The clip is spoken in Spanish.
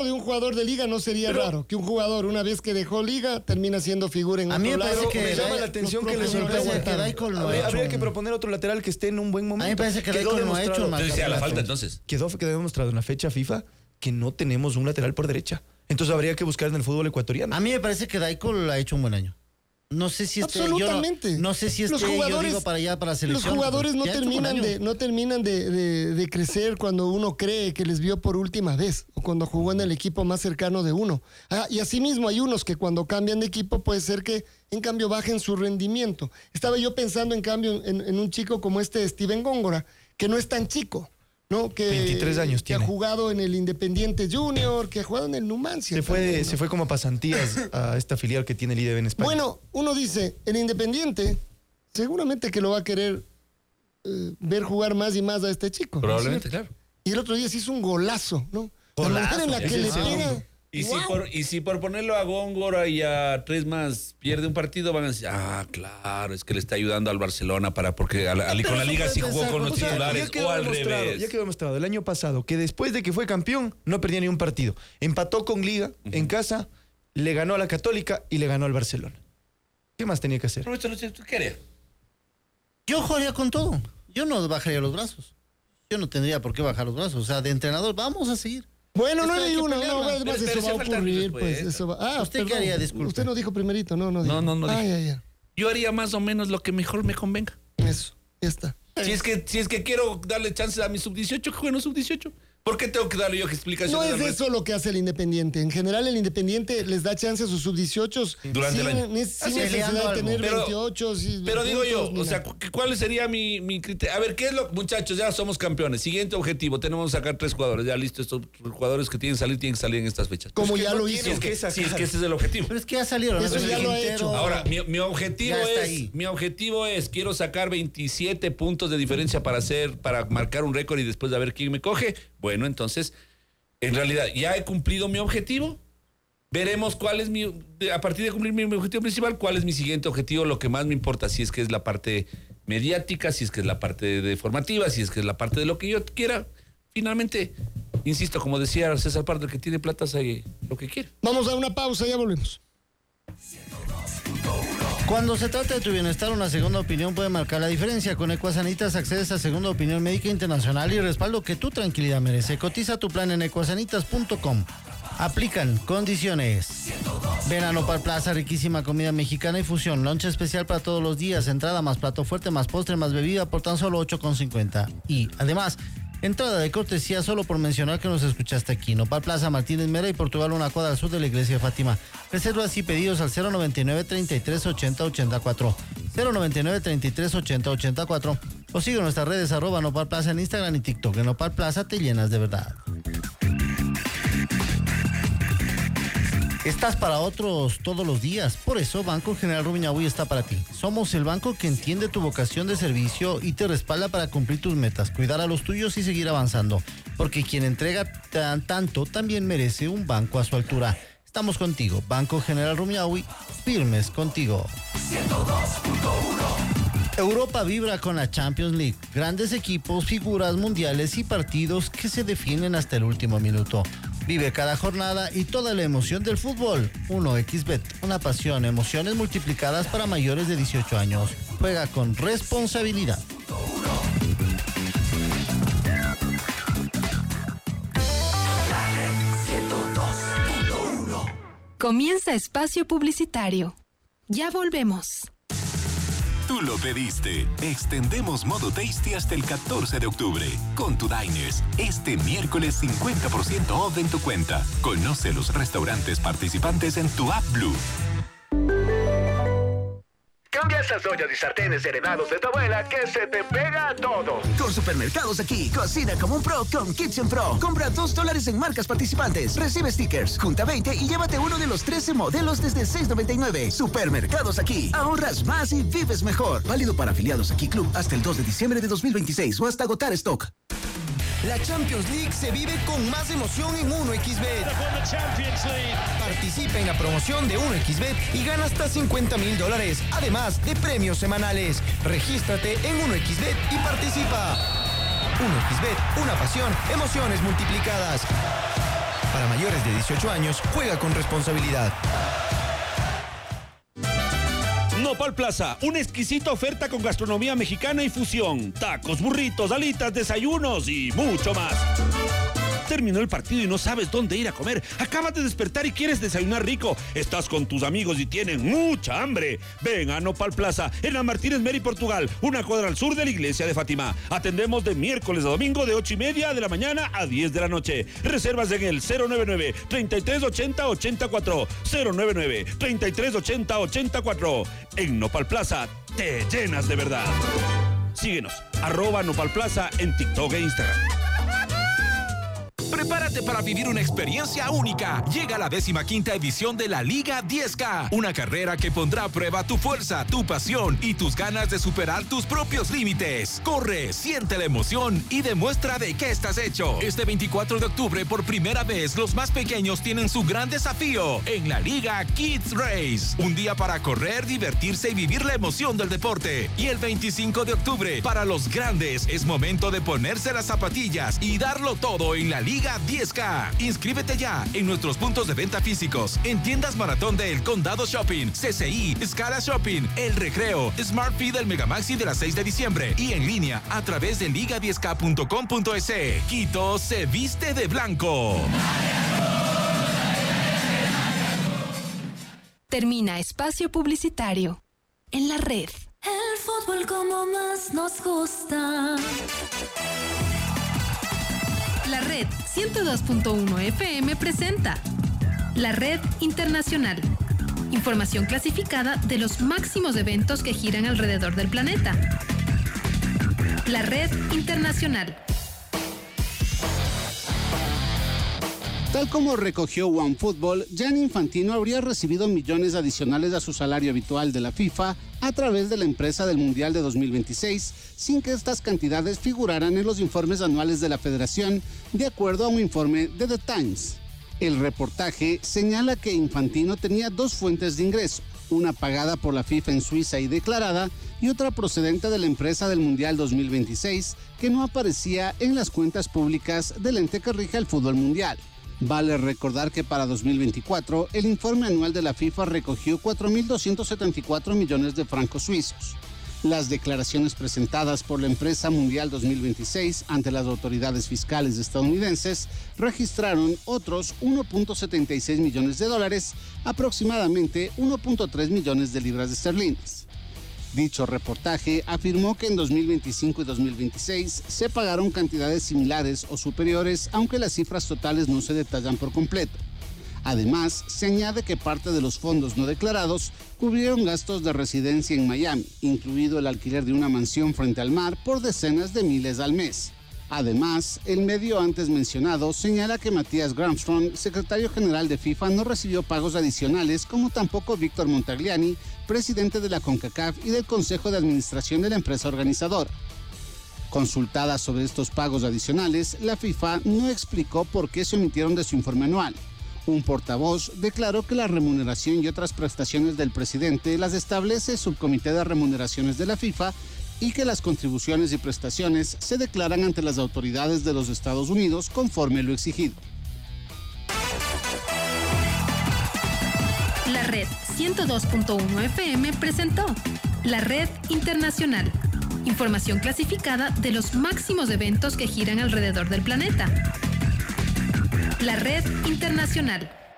de un jugador de liga no sería raro que un jugador, una vez que dejó liga, termina siendo figura en a mí otro me lado. parece que Me llama la atención que les habría que proponer otro lateral que esté en un buen momento. A mí me parece que Daikol no ha hecho más. Entonces, a la falta, entonces. Quedó demostrado en la fecha FIFA que no tenemos un lateral por derecha. Entonces habría que buscar en el fútbol ecuatoriano. A mí me parece que Daikol ha hecho un buen año. No sé si absolutamente. No sé si yo digo para allá, para selección. Los jugadores no terminan de crecer cuando uno cree que les vio por última vez o cuando jugó en el equipo más cercano de uno. Y asimismo hay unos que cuando cambian de equipo puede ser que en cambio bajen su rendimiento. Estaba yo pensando en cambio en un chico como Steven Góngora, que no es tan chico, ¿no? Que 23 años que tiene. ha jugado en el Independiente Junior, que ha jugado en el Numancia. Se fue como pasantías a esta filial que tiene el IDB en España. Bueno, uno dice, el Independiente seguramente que lo va a querer ver jugar más y más a este chico. Probablemente, ¿no? claro. Y el otro día se hizo un golazo, ¿no? La manera en la que le pega. Y si por ponerlo a Góngora y a tres más pierde un partido, van a decir, claro, es que le está ayudando al Barcelona porque con la Liga sí jugó con los titulares o al revés. Ya quedó demostrado el año pasado que después de que fue campeón no perdía ni un partido. Empató con Liga en casa, le ganó a la Católica y le ganó al Barcelona. ¿Qué más tenía que hacer? Pero esto no sé, ¿qué haría? Yo jugaría con todo. Yo no bajaría los brazos. Yo no tendría por qué bajar los brazos. O sea, de entrenador vamos a seguir. Bueno, no Esto hay hay que uno, pelearla. no, además Pero eso va a falta ocurrir, pues respuesta. eso va. ¿Usted qué haría? Disculpe. Usted no dijo primerito, no. No dije. Ya. Yo haría más o menos lo que mejor me convenga. Eso, ya está. Si es que quiero darle chances a mi sub-18, que jueguen los sub-18. ¿Por qué tengo que darle yo explicaciones? No al es resto? eso lo que hace el Independiente. En general, el Independiente les da chance a sus sub-18 Durante el año. sin necesidad de tener 28. Pero digo yo, o sea, ¿cuál sería mi criterio? A ver, ¿qué es lo, muchachos? Ya somos campeones. Siguiente objetivo, tenemos que sacar 3 jugadores. Ya listo, estos jugadores que tienen que salir en estas fechas. Como Es que ya no lo tienes hizo. que Sí, es que ese es el objetivo. Pero es que ya salieron. Eso ya lo ha hecho. Ahora, mi objetivo Ya está ahí. es, quiero sacar 27 puntos de diferencia para marcar un récord y después de ver quién me coge. Bueno, entonces, en realidad, ya he cumplido mi objetivo. Veremos a partir de cumplir mi objetivo principal, cuál es mi siguiente objetivo, lo que más me importa, si es que es la parte mediática, si es que es la parte de formativa, si es que es la parte de lo que yo quiera. Finalmente, insisto, como decía César Pardo, el que tiene plata sabe lo que quiere. Vamos a una pausa, ya volvemos. Cuando se trata de tu bienestar, una segunda opinión puede marcar la diferencia. Con Ecuasanitas accedes a segunda opinión médica internacional y respaldo que tu tranquilidad merece. Cotiza tu plan en ecuasanitas.com. Aplican condiciones. Ven a Nopal Plaza, riquísima comida mexicana y fusión. Lunch especial para todos los días. Entrada más plato fuerte, más postre, más bebida por tan solo 8,50. Y además, entrada de cortesía solo por mencionar que nos escuchaste aquí. Nopal Plaza, Martínez Mera y Portugal, una cuadra al sur de la iglesia de Fátima. Reservas y pedidos al 099-3380-84. 099-3380-84. O sigue nuestras redes @Nopal Plaza en Instagram y TikTok. En Nopal Plaza te llenas de verdad. Estás para otros todos los días. Por eso Banco General Rumiñahui está para ti. Somos el banco que entiende tu vocación de servicio y te respalda para cumplir tus metas, cuidar a los tuyos y seguir avanzando. Porque quien entrega tanto también merece un banco a su altura. Estamos contigo. Banco General Rumiñahui, firmes contigo. 102.1. Europa vibra con la Champions League. Grandes equipos, figuras mundiales y partidos que se definen hasta el último minuto. Vive cada jornada y toda la emoción del fútbol. 1xBet, una pasión, emociones multiplicadas para mayores de 18 años. Juega con responsabilidad. Comienza espacio publicitario. Ya volvemos. Tú lo pediste. Extendemos modo Tasty hasta el 14 de octubre. Con tu Diners, este miércoles 50% off en tu cuenta. Conoce los restaurantes participantes en tu app Blue. Cambia esas ollas y sartenes heredados de tu abuela que se te pega a todo. Con Supermercados Aquí, cocina como un pro con Kitchen Pro. Compra $2 en marcas participantes. Recibe stickers, junta 20 y llévate uno de los 13 modelos desde $6.99. Supermercados Aquí, ahorras más y vives mejor. Válido para afiliados Aquí Club hasta el 2 de diciembre de 2026 o hasta agotar stock. La Champions League se vive con más emoción en 1xBet. Participa en la promoción de 1xBet y gana hasta $50,000, además de premios semanales. Regístrate en 1xBet y participa. 1xBet, una pasión, emociones multiplicadas. Para mayores de 18 años, juega con responsabilidad. Nopal Plaza, una exquisita oferta con gastronomía mexicana y fusión. Tacos, burritos, alitas, desayunos y mucho más. Terminó el partido y no sabes dónde ir a comer. Acabas de despertar y quieres desayunar rico. Estás con tus amigos y tienen mucha hambre. Ven a Nopal Plaza, en la Martínez Meri, Portugal, una cuadra al sur de la iglesia de Fátima. Atendemos de miércoles a domingo de 8:30 de la mañana a 10 de la noche. Reservas en el 099-3380-84. 099-3380-84. En Nopal Plaza te llenas de verdad. Síguenos, @Nopal Plaza en TikTok e Instagram. Prepárate para vivir una experiencia única. Llega la 15ª edición de la Liga 10K, una carrera que pondrá a prueba tu fuerza, tu pasión y tus ganas de superar tus propios límites. Corre, siente la emoción y demuestra de qué estás hecho. Este 24 de octubre, por primera vez, los más pequeños tienen su gran desafío en la Liga Kids Race. Un día para correr, divertirse y vivir la emoción del deporte. Y el 25 de octubre, para los grandes, es momento de ponerse las zapatillas y darlo todo en la Liga 10K. Inscríbete ya en nuestros puntos de venta físicos, en tiendas Maratón del Condado Shopping, CCI, Scala Shopping, El Recreo, Smart Feed del Megamaxi de la 6 de diciembre y en línea a través de liga10k.com.es. Quito se viste de blanco. Termina espacio publicitario. En la red. El fútbol como más nos gusta. La Red 102.1 FM presenta La Red Internacional. Información clasificada de los máximos eventos que giran alrededor del planeta. La Red Internacional. Tal como recogió OneFootball, Gianni Infantino habría recibido millones adicionales a su salario habitual de la FIFA a través de la empresa del Mundial de 2026, sin que estas cantidades figuraran en los informes anuales de la federación, de acuerdo a un informe de The Times. El reportaje señala que Infantino tenía dos fuentes de ingreso, una pagada por la FIFA en Suiza y declarada, y otra procedente de la empresa del Mundial 2026, que no aparecía en las cuentas públicas del ente que rige el fútbol mundial. Vale recordar que para 2024 el informe anual de la FIFA recogió 4.274 millones de francos suizos. Las declaraciones presentadas por la empresa Mundial 2026 ante las autoridades fiscales estadounidenses registraron otros 1.76 millones de dólares, aproximadamente 1.3 millones de libras esterlinas. Dicho reportaje afirmó que en 2025 y 2026 se pagaron cantidades similares o superiores, aunque las cifras totales no se detallan por completo. Además, se añade que parte de los fondos no declarados cubrieron gastos de residencia en Miami, incluido el alquiler de una mansión frente al mar por decenas de miles al mes. Además, el medio antes mencionado señala que Matías Gramström, secretario general de FIFA, no recibió pagos adicionales, como tampoco Víctor Montagliani, presidente de la CONCACAF y del Consejo de Administración de la empresa organizadora. Consultada sobre estos pagos adicionales, la FIFA no explicó por qué se omitieron de su informe anual. Un portavoz declaró que la remuneración y otras prestaciones del presidente las establece el Subcomité de Remuneraciones de la FIFA y que las contribuciones y prestaciones se declaran ante las autoridades de los Estados Unidos conforme lo exigido. La Red 102.1 FM presentó La Red Internacional. Información clasificada de los máximos eventos que giran alrededor del planeta. La Red Internacional.